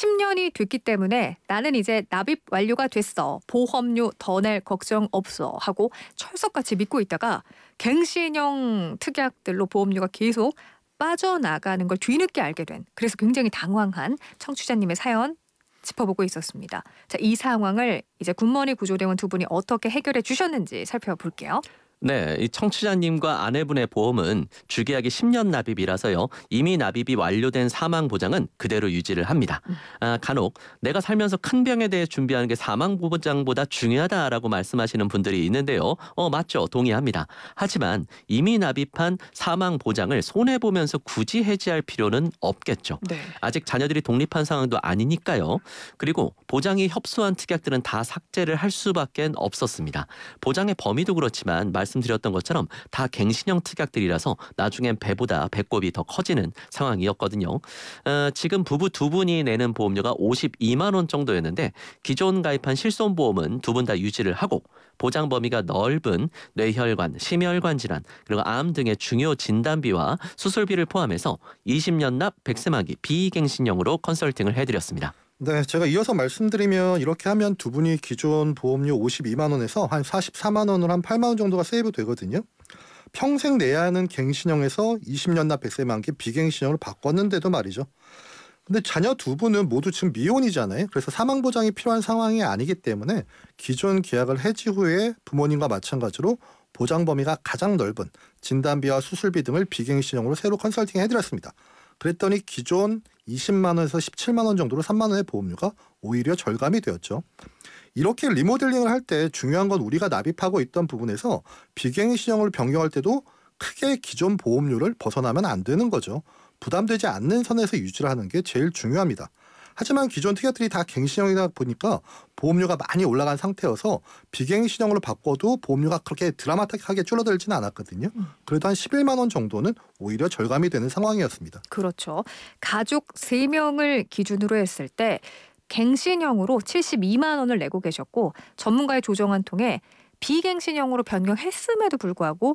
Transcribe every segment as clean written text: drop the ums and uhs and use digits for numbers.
10년이 됐기 때문에 나는 이제 납입 완료가 됐어. 보험료 더 낼 걱정 없어 하고 철석같이 믿고 있다가 갱신형 특약들로 보험료가 계속 빠져나가는 걸 뒤늦게 알게 된, 그래서 굉장히 당황한 청취자님의 사연 짚어보고 있었습니다. 자, 이 상황을 이제 굿머니 구조대원 두 분이 어떻게 해결해 주셨는지 살펴볼게요. 네, 이 청취자님과 아내분의 보험은 주계약이 10년 납입이라서요. 이미 납입이 완료된 사망 보장은 그대로 유지를 합니다. 간혹 내가 살면서 큰 병에 대해 준비하는 게 사망 보장보다 중요하다라고 말씀하시는 분들이 있는데요. 맞죠. 동의합니다. 하지만 이미 납입한 사망 보장을 손해보면서 굳이 해지할 필요는 없겠죠. 네. 아직 자녀들이 독립한 상황도 아니니까요. 그리고 보장이 협소한 특약들은 다 삭제를 할 수밖에 없었습니다. 보장의 범위도 그렇지만 말씀드렸던 것처럼 다 갱신형 특약들이라서 나중엔 배보다 배꼽이 더 커지는 상황이었거든요. 지금 부부 두 분이 내는 보험료가 52만 원 정도였는데 기존 가입한 실손보험은 두 분 다 유지를 하고 보장 범위가 넓은 뇌혈관, 심혈관 질환, 그리고 암 등의 중요 진단비와 수술비를 포함해서 20년 납 100세 만기 비갱신형으로 컨설팅을 해드렸습니다. 네, 제가 이어서 말씀드리면 이렇게 하면 두 분이 기존 보험료 52만 원에서 한 44만 원으로 한 8만 원 정도가 세이브 되거든요. 평생 내야 하는 갱신형에서 20년 납 100세 만기 비갱신형으로 바꿨는데도 말이죠. 근데 자녀 두 분은 모두 지금 미혼이잖아요. 그래서 사망 보장이 필요한 상황이 아니기 때문에 기존 계약을 해지 후에 부모님과 마찬가지로 보장 범위가 가장 넓은 진단비와 수술비 등을 비갱신형으로 새로 컨설팅 해드렸습니다. 그랬더니 기존 20만 원에서 17만 원 정도로 3만 원의 보험료가 오히려 절감이 되었죠. 이렇게 리모델링을 할 때 중요한 건 우리가 납입하고 있던 부분에서 비갱신형으로 변경할 때도 크게 기존 보험료를 벗어나면 안 되는 거죠. 부담되지 않는 선에서 유지를 하는 게 제일 중요합니다. 하지만 기존 특약들이 다 갱신형이다 보니까 보험료가 많이 올라간 상태여서 비갱신형으로 바꿔도 보험료가 그렇게 드라마틱하게 줄어들지는 않았거든요. 그래도 한 11만 원 정도는 오히려 절감이 되는 상황이었습니다. 그렇죠. 가족 3명을 기준으로 했을 때 갱신형으로 72만 원을 내고 계셨고 전문가의 조정안 통해 비갱신형으로 변경했음에도 불구하고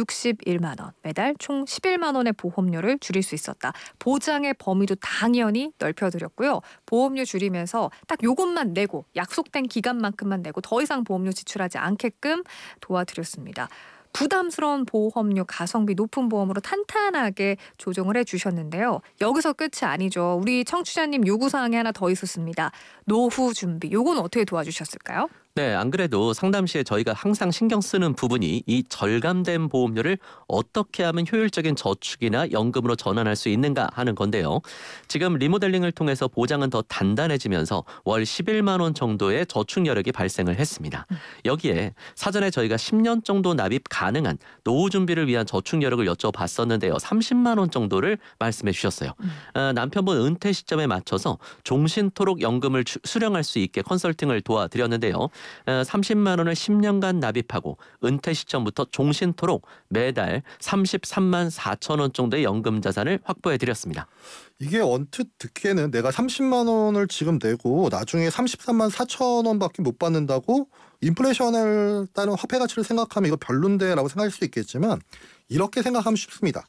61만 원, 매달 총 11만 원의 보험료를 줄일 수 있었다. 보장의 범위도 당연히 넓혀드렸고요. 보험료 줄이면서 딱 요것만 내고 약속된 기간만큼만 내고 더 이상 보험료 지출하지 않게끔 도와드렸습니다. 부담스러운 보험료, 가성비 높은 보험으로 탄탄하게 조정을 해주셨는데요. 여기서 끝이 아니죠. 우리 청취자님 요구사항이 하나 더 있었습니다. 노후 준비. 요건 어떻게 도와주셨을까요? 네, 안 그래도 상담 시에 저희가 항상 신경 쓰는 부분이 이 절감된 보험료를 어떻게 하면 효율적인 저축이나 연금으로 전환할 수 있는가 하는 건데요. 지금 리모델링을 통해서 보장은 더 단단해지면서 월 11만 원 정도의 저축 여력이 발생을 했습니다. 여기에 사전에 저희가 10년 정도 납입 가능한 노후 준비를 위한 저축 여력을 여쭤봤었는데요. 30만 원 정도를 말씀해 주셨어요. 남편분 은퇴 시점에 맞춰서 종신토록 연금을 수령할 수 있게 컨설팅을 도와드렸는데요. 30만 원을 10년간 납입하고 은퇴 시점부터 종신토록 매달 33만 4천 원 정도의 연금 자산을 확보해 드렸습니다. 이게 언뜻 듣기에는 내가 30만 원을 지금 내고 나중에 33만 4천 원밖에 못 받는다고 인플레이션을 따른 화폐 가치를 생각하면 이거 별론데 라고 생각할 수 있겠지만 이렇게 생각하면 쉽습니다.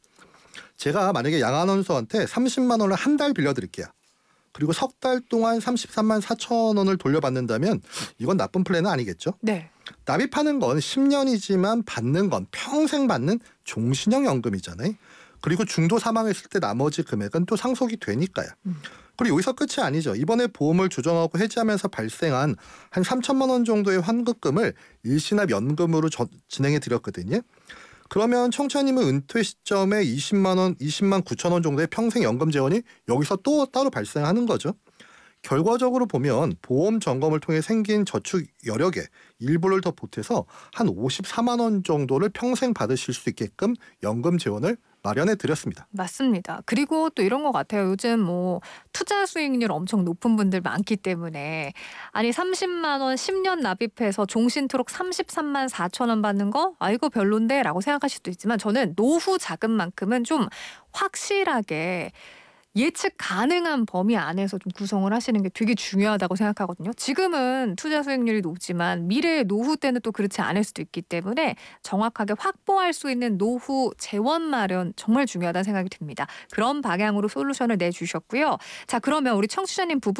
제가 만약에 양 아나운서한테 30만 원을 한 달 빌려드릴게요. 그리고 석 달 동안 33만 4천 원을 돌려받는다면 이건 나쁜 플랜은 아니겠죠? 네. 납입하는 건 10년이지만 받는 건 평생 받는 종신형 연금이잖아요. 그리고 중도 사망했을 때 나머지 금액은 또 상속이 되니까요. 그리고 여기서 끝이 아니죠. 이번에 보험을 조정하고 해지하면서 발생한 한 3천만 원 정도의 환급금을 일시납 연금으로 진행해 드렸거든요. 그러면 청취자님은 은퇴 시점에 20만 9천 원 정도의 평생 연금 재원이 여기서 또 따로 발생하는 거죠. 결과적으로 보면 보험 점검을 통해 생긴 저축 여력에 일부를 더 보태서 한 54만 원 정도를 평생 받으실 수 있게끔 연금 재원을 마련해 드렸습니다. 맞습니다. 그리고 또 이런 것 같아요. 요즘 뭐 투자 수익률 엄청 높은 분들 많기 때문에 아니 30만 원 10년 납입해서 종신토록 33만 4천 원 받는 거 이거 별론데 라고 생각하실 수도 있지만 저는 노후 자금만큼은 좀 확실하게 예측 가능한 범위 안에서 좀 구성을 하시는 게 되게 중요하다고 생각하거든요. 지금은 투자 수익률이 높지만 미래의 노후 때는 또 그렇지 않을 수도 있기 때문에 정확하게 확보할 수 있는 노후 재원 마련 정말 중요하다는 생각이 듭니다. 그런 방향으로 솔루션을 내주셨고요. 자, 그러면 우리 청취자님 부부